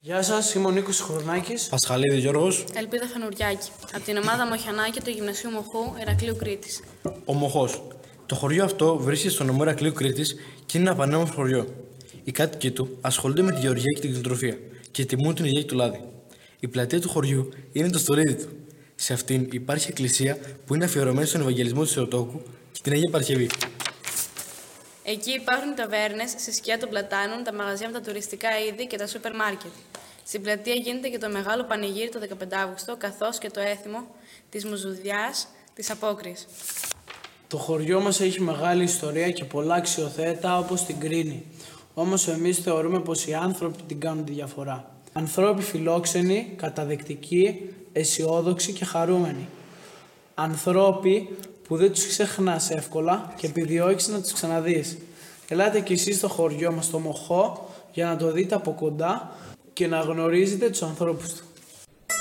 Γεια σας, είμαι ο Νίκος Χρονάκης. Πασχαλίδη Γιώργος. Ελπίδα Φανουριάκη. Από την ομάδα Μοχιανάκη του Γυμνασίου Μοχού, Ηρακλείου Κρήτης. Ο Μοχός. Το χωριό αυτό βρίσκεται στο νομό Ηρακλείου Κρήτης και είναι ένα πανέμορφο χωριό. Οι κάτοικοι του ασχολούνται με τη γεωργία και την κτηνοτροφία και τιμούν την υγεία του λάδι. Η πλατεία του χωριού είναι το στολίδι του. Σε αυτήν υπάρχει εκκλησία που είναι αφιερωμένη στον Ευαγγελισμό του Θεοτόκου και την Αγία Παρασκευή. Εκεί υπάρχουν ταβέρνες στη σκιά των πλατάνων, τα μαγαζιά με τα τουριστικά είδη και τα σούπερ μάρκετ. Στην πλατεία γίνεται και το μεγάλο πανηγύρι το 15 Αύγουστο, καθώς και το έθιμο της Μουζουδιάς της Απόκριης. Το χωριό μας έχει μεγάλη ιστορία και πολλά αξιοθέατα όπως την Κρίνη. Όμως εμείς θεωρούμε πως οι άνθρωποι την κάνουν τη διαφορά. Ανθρώποι φιλόξενοι, καταδεκτικοί, αισιόδοξοι και χαρούμενοι. Ανθρώποι που δεν τους ξεχνάς εύκολα και επιδιώκεις να τους ξαναδείς. Ελάτε κι εσείς στο χωριό μας, στο Μοχό, για να το δείτε από κοντά και να γνωρίζετε τους ανθρώπους του.